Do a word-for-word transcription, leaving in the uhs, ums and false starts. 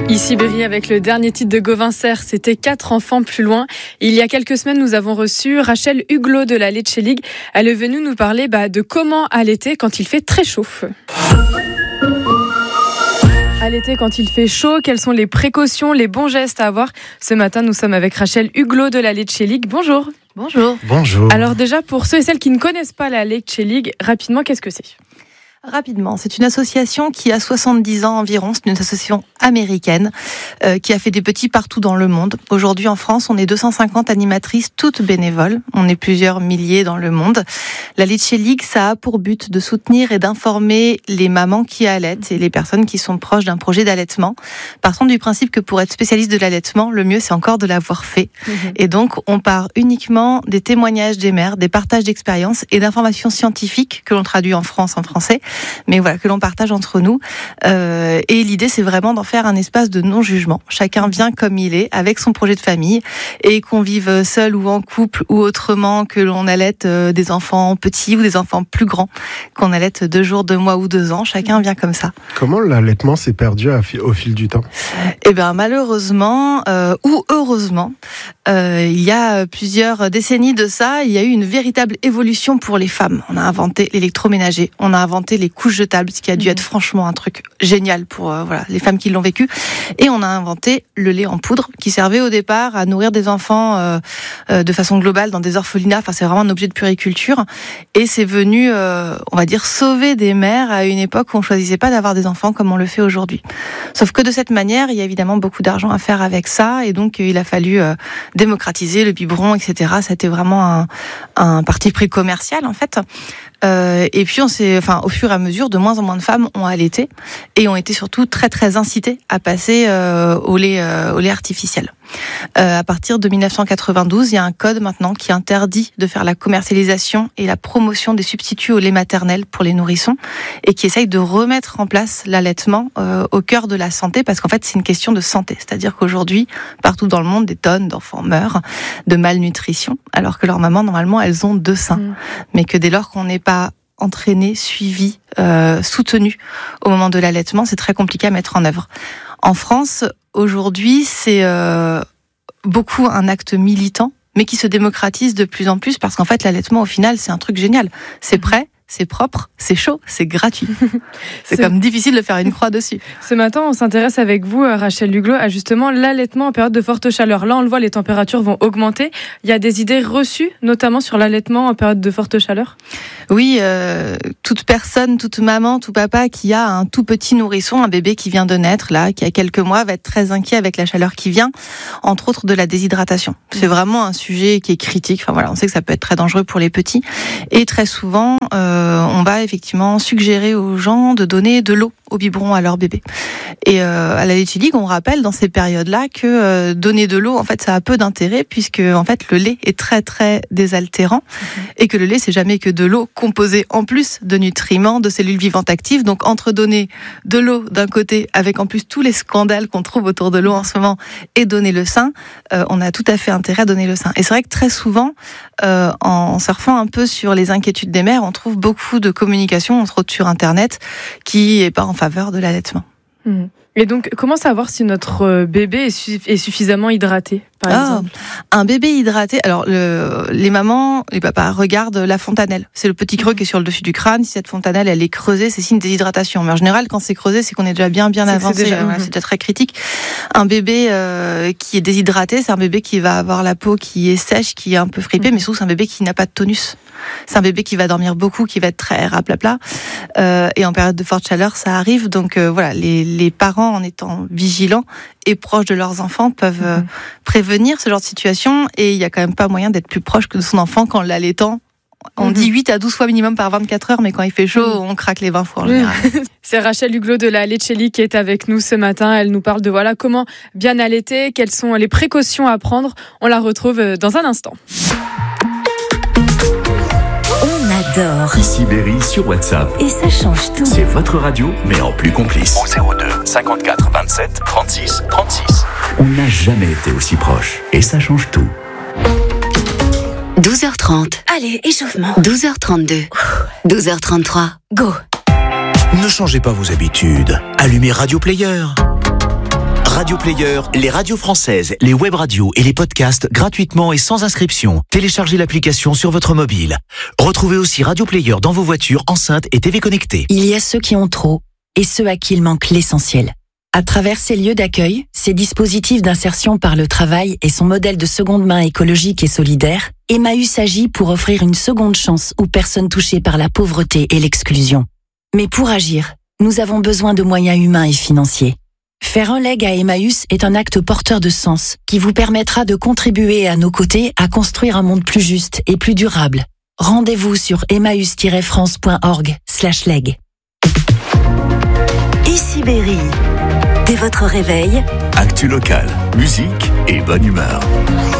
Ici Berry avec le dernier titre de Gauvin Serre, c'était Quatre enfants plus loin. Il y a quelques semaines, nous avons reçu Rachel Huglot de la Lecce League. Elle est venue nous parler bah, de comment allaiter quand il fait très chaud. Allaiter quand il fait chaud, quelles sont les précautions, les bons gestes à avoir? Ce matin, nous sommes avec Rachel Huglot de la Lecce League. Bonjour. Bonjour. Bonjour. Alors déjà, pour ceux et celles qui ne connaissent pas la Lecce League, rapidement, qu'est-ce que c'est ? Rapidement, c'est une association qui a soixante-dix ans environ, c'est une association américaine euh, qui a fait des petits partout dans le monde. Aujourd'hui en France, on est deux cent cinquante animatrices, toutes bénévoles, on est plusieurs milliers dans le monde. La Lecce League, ça a pour but de soutenir et d'informer les mamans qui allaitent et les personnes qui sont proches d'un projet d'allaitement. Partant du principe que pour être spécialiste de l'allaitement, le mieux c'est encore de l'avoir fait. Mmh. Et donc on part uniquement des témoignages des mères, des partages d'expériences et d'informations scientifiques que l'on traduit en France en français, mais voilà, que l'on partage entre nous. Euh, et l'idée, c'est vraiment d'en faire un espace de non-jugement. Chacun vient comme il est, avec son projet de famille, et qu'on vive seul ou en couple ou autrement, que l'on allaite des enfants petits ou des enfants plus grands, qu'on allaite deux jours, deux mois ou deux ans. Chacun vient comme ça. Comment l'allaitement s'est perdu au fil du temps ? Eh bien, malheureusement, euh, ou heureusement, euh, il y a plusieurs décennies de ça, il y a eu une véritable évolution pour les femmes. On a inventé l'électroménager, on a inventé les couches jetables, ce qui a dû être franchement un truc génial pour euh, voilà les femmes qui l'ont vécu. Et on a inventé le lait en poudre, qui servait au départ à nourrir des enfants euh, euh, de façon globale dans des orphelinats. Enfin, c'est vraiment un objet de puériculture. Et c'est venu, euh, on va dire, sauver des mères à une époque où on choisissait pas d'avoir des enfants comme on le fait aujourd'hui. Sauf que de cette manière, il y a évidemment beaucoup d'argent à faire avec ça, et donc il a fallu euh, démocratiser le biberon, et cetera. C'était vraiment un, un parti pris commercial en fait. Euh, et puis on s'est, enfin, au fur et à mesure, de moins en moins de femmes ont allaité et ont été surtout très très incitées à passer euh, au lait, euh, au lait artificiel. Euh, à partir de dix-neuf cent quatre-vingt-douze, il y a un code maintenant qui interdit de faire la commercialisation et la promotion des substituts au lait maternel pour les nourrissons, et qui essaye de remettre en place l'allaitement euh, au cœur de la santé, parce qu'en fait c'est une question de santé. C'est-à-dire qu'aujourd'hui, partout dans le monde, des tonnes d'enfants meurent de malnutrition, alors que leurs mamans, normalement, elles ont deux seins. Mmh. Mais que dès lors qu'on n'est pas entraîné, suivi, euh, soutenu au moment de l'allaitement, c'est très compliqué à mettre en œuvre. En France, aujourd'hui, c'est euh, beaucoup un acte militant, mais qui se démocratise de plus en plus, parce qu'en fait, l'allaitement, au final, c'est un truc génial. C'est prêt, c'est propre, c'est chaud, c'est gratuit. C'est, c'est comme difficile de faire une croix dessus. Ce matin, on s'intéresse avec vous, Rachel Huglot, à justement l'allaitement en période de forte chaleur. Là, on le voit, les températures vont augmenter. Il y a des idées reçues, notamment sur l'allaitement en période de forte chaleur ? Oui, euh, toute personne, toute maman, tout papa qui a un tout petit nourrisson, un bébé qui vient de naître, là, qui a quelques mois, va être très inquiet avec la chaleur qui vient, entre autres de la déshydratation. C'est vraiment un sujet qui est critique. Enfin voilà, on sait que ça peut être très dangereux pour les petits. Et très souvent, euh, on va effectivement suggérer aux gens de donner de l'eau au biberon à leur bébé. Et euh, à la Lecce League, on rappelle dans ces périodes-là que euh, donner de l'eau, en fait, ça a peu d'intérêt, puisque en fait le lait est très très désaltérant, mmh. et que le lait c'est jamais que de l'eau composée en plus de nutriments, de cellules vivantes actives. Donc entre donner de l'eau d'un côté, avec en plus tous les scandales qu'on trouve autour de l'eau en ce moment, et donner le sein, euh, on a tout à fait intérêt à donner le sein. Et c'est vrai que très souvent, euh, en surfant un peu sur les inquiétudes des mères, on trouve beaucoup de communication, entre autres sur Internet, qui est pas en faveur de l'allaitement. Mmh. Et donc, comment savoir si notre bébé est, su- est suffisamment hydraté, par ah, exemple ? Un bébé hydraté, alors le, les mamans, les papas regardent la fontanelle. C'est le petit creux qui est sur le dessus du crâne. Si cette fontanelle, elle est creusée, c'est signe de déshydratation. Mais en général, quand c'est creusé, c'est qu'on est déjà bien bien c'est avancé. C'est déjà, voilà, mmh. c'est déjà très critique. Un bébé euh, qui est déshydraté, c'est un bébé qui va avoir la peau qui est sèche, qui est un peu fripée, mmh. mais surtout c'est un bébé qui n'a pas de tonus. C'est un bébé qui va dormir beaucoup, qui va être très raplapla. Euh, et en période de forte chaleur, ça arrive. Donc euh, voilà, les, les parents, en étant vigilants et proches de leurs enfants, peuvent euh, mmh. prévenir ce genre de situation. Et il n'y a quand même pas moyen d'être plus proche que de son enfant qu'en l'allaitant. On mmh. dit huit à douze fois minimum par vingt-quatre heures, mais quand il fait chaud, mmh. on craque les vingt fois en général. C'est Rachel Huglot de la Lecce League qui est avec nous ce matin. Elle nous parle de voilà comment bien allaiter, quelles sont les précautions à prendre. On la retrouve dans un instant. Adore. Ici Berry sur WhatsApp. Et ça change tout. C'est votre radio, mais en plus complice. Au zéro deux cinquante-quatre vingt-sept trente-six trente-six. On n'a jamais été aussi proche. Et ça change tout. douze heures trente. Allez, échauffement. douze heures trente-deux. douze heures trente-trois. Go. Ne changez pas vos habitudes. Allumez Radio Player. Radio Player, les radios françaises, les web radios et les podcasts gratuitement et sans inscription. Téléchargez l'application sur votre mobile. Retrouvez aussi Radio Player dans vos voitures, enceintes et T V connectées. Il y a ceux qui ont trop et ceux à qui il manque l'essentiel. À travers ces lieux d'accueil, ces dispositifs d'insertion par le travail et son modèle de seconde main écologique et solidaire, Emmaüs agit pour offrir une seconde chance aux personnes touchées par la pauvreté et l'exclusion. Mais pour agir, nous avons besoin de moyens humains et financiers. Faire un leg à Emmaüs est un acte porteur de sens qui vous permettra de contribuer à nos côtés à construire un monde plus juste et plus durable. Rendez-vous sur emmaüs tiret france point org slash leg. Ici Berry. Dès votre réveil, Actu local, musique et bonne humeur.